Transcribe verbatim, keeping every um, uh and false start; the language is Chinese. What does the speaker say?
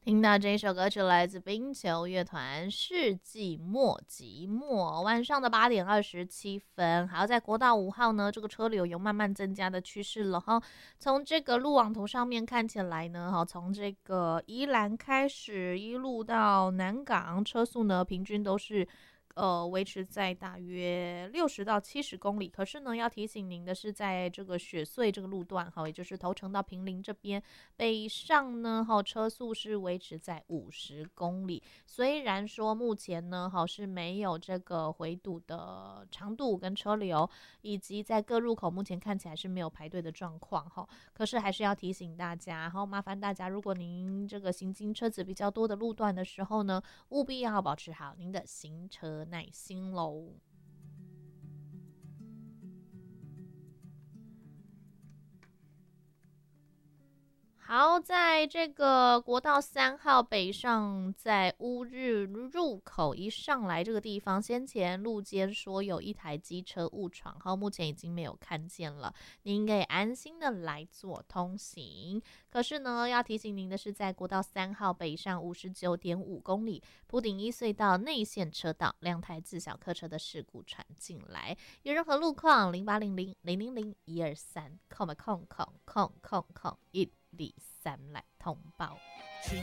听到这首歌曲来自冰球乐团《世纪末寂寞》，晚上的八点二十七分。还有在国道五号呢，这个车流有慢慢增加的趋势了哈。从这个路网图上面看起来呢，哈，从这个宜兰开始一路到南港，车速呢平均都是。呃，维持在大约六十到七十公里。可是呢，要提醒您的是，在这个雪隧这个路段哈，也就是头城到坪林这边，北上呢哈，车速是维持在五十公里。虽然说目前呢哈是没有这个回堵的长度跟车流，以及在各入口目前看起来是没有排队的状况哈，可是还是要提醒大家，然后麻烦大家，如果您这个行经车子比较多的路段的时候呢，务必要保持好您的行车耐心喽。好，在这个国道三号北上，在乌日入口一上来这个地方，先前路肩说有一台机车误闯，好，目前已经没有看见了，您可以安心的来做通行。可是呢，要提醒您的是，在国道三号北上五十九点五公里，埔顶一隧道内线车道，两台自小客车的事故传进来，有任何路况，零八零零零零零一二三，空空空空空空一。第三来通报。